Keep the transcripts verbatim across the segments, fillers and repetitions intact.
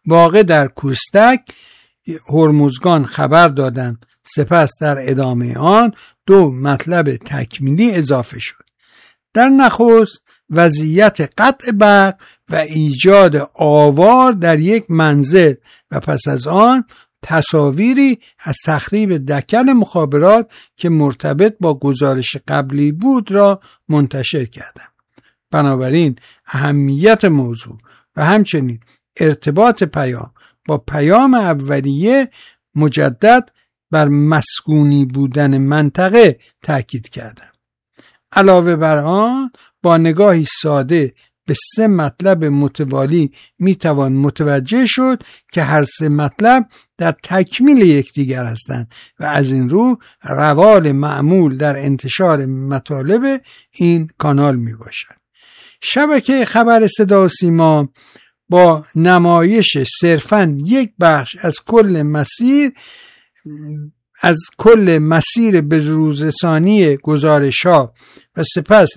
واقع در کوستک هرمزگان خبر دادند. سپس در ادامه آن دو مطلب تکمیلی اضافه شد. در نخست وضعیت قطع برق و ایجاد آوار در یک منزل و پس از آن تصاویری از تخریب دکل مخابرات که مرتبط با گزارش قبلی بود را منتشر کردم. بنابراین اهمیت موضوع و همچنین ارتباط پیام با پیام اولیه مجدد بر مسکونی بودن منطقه تاکید کردم. علاوه بر آن با نگاهی ساده به سه مطلب متوالی میتوان متوجه شد که هر سه مطلب در تکمیل یکدیگر هستند و از این رو روال معمول در انتشار مطالب این کانال می باشد. شبکه خبر صدا و سیما با نمایش صرفاً یک بخش از کل مسیر از کل مسیر به‌روزرسانی گزارش‌ها و سپس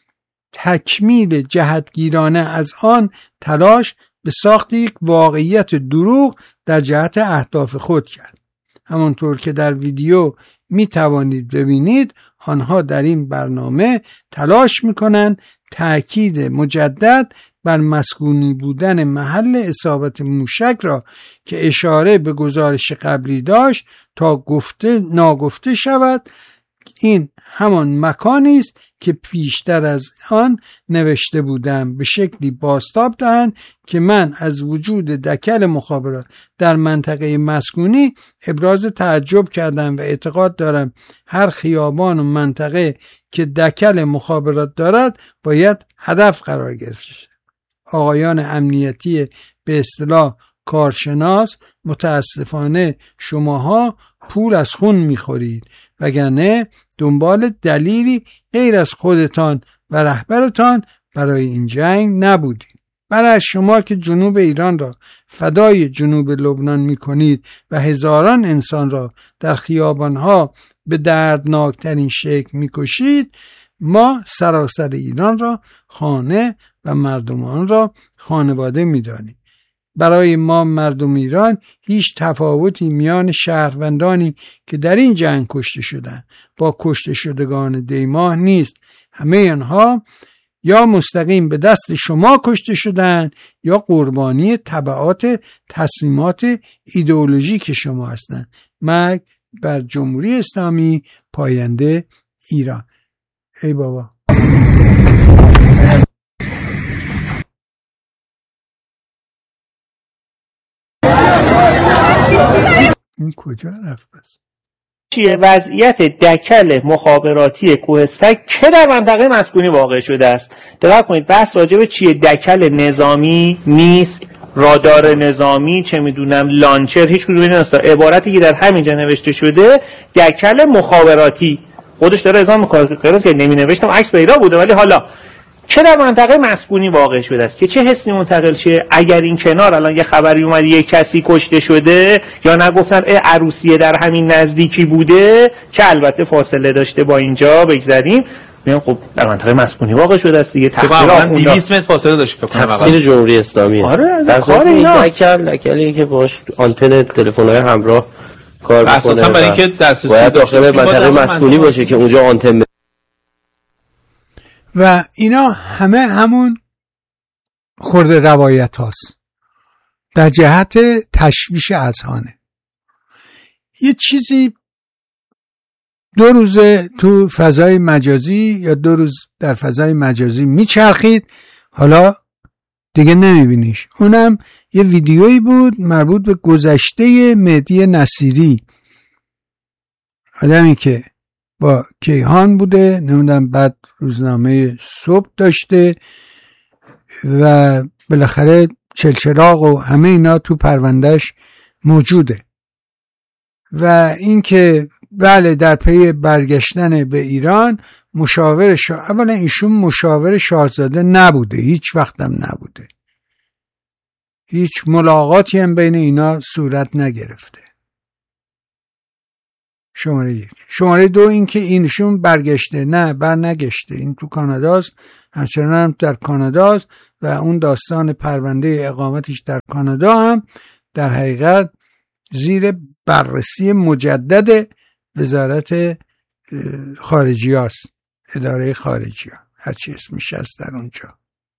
تکمیل جهتگیرانه از آن تلاش به ساخت یک واقعیت دروغ در جهت اهداف خود کرد. همانطور که در ویدیو می توانید ببینید آنها در این برنامه تلاش می کنند تأکید مجدد بر مسکونی بودن محل اصابت موشک را که اشاره به گزارش قبلی داشت تا گفته ناگفته شود. این همان مکانی است که پیشتر از آن نوشته بودم به شکلی بازتاب دهند که من از وجود دکل مخابرات در منطقه مسکونی ابراز تعجب کردم و اعتقاد دارم هر خیابان و منطقه که دکل مخابرات دارد باید هدف قرار گرفته شود. آقایان امنیتی به اصطلاح کارشناس، متاسفانه شماها پول از خون میخورید، وگرنه دنبال دلیلی غیر از خودتان و رهبرتان برای این جنگ نبودید. برای شما که جنوب ایران را فدای جنوب لبنان میکنید و هزاران انسان را در خیابانها به دردناکترین شکل میکشید، ما سراسر ایران را خانه و مردمان را خانواده میدانیم. برای ما مردم ایران هیچ تفاوتی میان شهروندانی که در این جنگ کشته شدند با کشته شدگان دیماه نیست. همه آنها یا مستقیم به دست شما کشته شدند یا قربانی تبعات تصمیمات ایدئولوژیک شما هستند. مرگ بر جمهوری اسلامی پاینده ایران. ای بابا. این کجا رفت بس؟ چیه وضعیت دکل مخابراتی کوهستک که در منطقه مسکونی واقع شده است؟ دقت کنید، بحث راجع به چیه دکل نظامی نیست، رادار نظامی، چه میدونم لانچر، هیچ کدوم نیست. عبارتی که در همینجا نوشته شده دکل مخابراتی، خودش داره اعلام میکنه که نمی نوشتم عکس پیدا بوده، ولی حالا که در منطقه مسکونی واقع شده است که چه حسی منتقل شه؟ اگر این کنار الان یه خبری اومد یه کسی کشته شده یا نگفتن اه عروسیه در همین نزدیکی بوده که البته فاصله داشته با اینجا بگذاریم، میگم خب در منطقه مسکونی واقع شده است دیگه. تقصیر دویست متر فاصله داشت فکر کنم. تقصیر جمهوری اسلامی. آره در کار اینا دکل دکلی که باش آنتن تلفن‌های همراه کار می‌کنه. اساسا برای اینکه دسترسی باید داخل منطقه مسکونی باشه که اونجا آنتن و اینا همه همون خرده روایت هاست در جهت تشویش اذهانه. یه چیزی دو روزه تو فضای مجازی یا دو روز در فضای مجازی میچرخید، حالا دیگه نمیبینیش. اونم یه ویدیویی بود مربوط به گذشته مهدی نصیری، آدمی که با کیهان بوده، نمیدونم بعد روزنامه صبح داشته و بالاخره چلچراغ و همه اینا تو پروندهش موجوده. و اینکه بله در پی برگشتن به ایران مشاور شا... اولا ایشون مشاور شاهزاده نبوده، هیچ وقتم نبوده، هیچ ملاقاتی هم بین اینا صورت نگرفته. شماره یک. شماره دو این که اینشون برگشته، نه بر نگشته، این تو کاناداست همچنان هم در کاناداست و اون داستان پرونده اقامتش در کانادا هم در حقیقت زیر بررسی مجدد وزارت خارجی هست، اداره خارجی ها، هرچی اسمش هست در اونجا.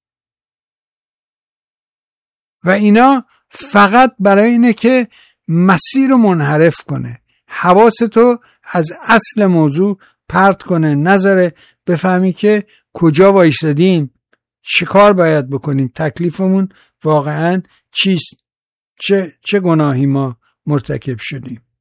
و اینا فقط برای اینه که مسیر رو منحرف کنه، حواستو از اصل موضوع پرت کنه، نذاره بفهمی که کجا وایسادیم، چه کار باید بکنیم، تکلیفمون واقعا چیست، چه چه گناهی ما مرتکب شدیم.